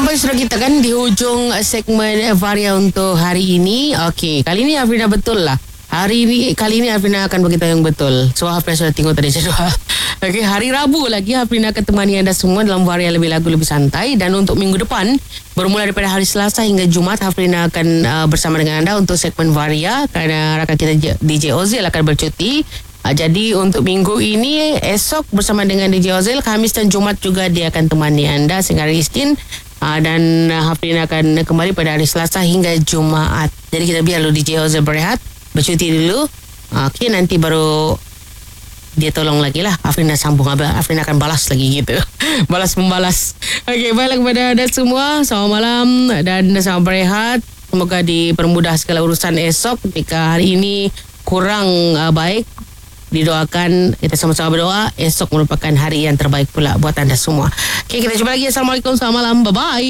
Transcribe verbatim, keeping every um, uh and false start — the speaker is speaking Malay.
sampai sudah kita kan di hujung segmen Varia untuk hari ini. Okey, kali ini Afrina betul lah. Hari ini, kali ini Afrina akan beritahu yang betul. So Afrina sudah tengok tadi jadual. Okey, hari Rabu lagi Afrina akan temani anda semua dalam Varia lebih lagu lebih santai. Dan untuk minggu depan, bermula daripada hari Selasa hingga Jumaat, Afrina akan uh, bersama dengan anda untuk segmen Varia kerana rakan kita D J Ozil akan bercuti. Uh, jadi untuk minggu ini, esok bersama dengan D J Ozil, Khamis dan Jumaat juga dia akan temani anda sehingga hari Isnin. Uh, dan uh, Hafrina akan kembali pada hari Selasa hingga Jumaat. Jadi kita biar dulu D J Ozil berehat, bercuti dulu. uh, Okey, nanti baru dia tolong lagi lah. Hafrina sambung, Hafrina akan balas lagi gitu. Balas membalas. Okey, baiklah kepada anda semua, selamat malam dan selamat berehat. Semoga dipermudah segala urusan esok. Ketika hari ini kurang uh, baik, didoakan, kita sama-sama berdoa esok merupakan hari yang terbaik pula buat anda semua. Okey, kita jumpa lagi. Assalamualaikum, selamat malam, bye-bye.